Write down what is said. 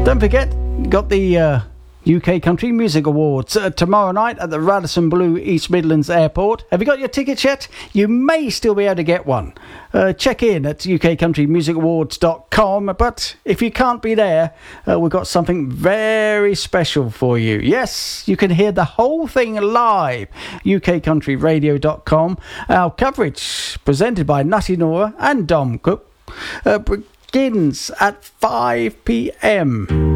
Don't forget, got the UK Country Music Awards tomorrow night at the Radisson Blu East Midlands Airport. Have you got your tickets yet? You may still be able to get one. Check in at ukcountrymusicawards.com, but if you can't be there, we've got something very special for you. Yes, you can hear the whole thing live. ukcountryradio.com. Our coverage, presented by Nutty Nora and Dom Cook, begins at 5 p.m.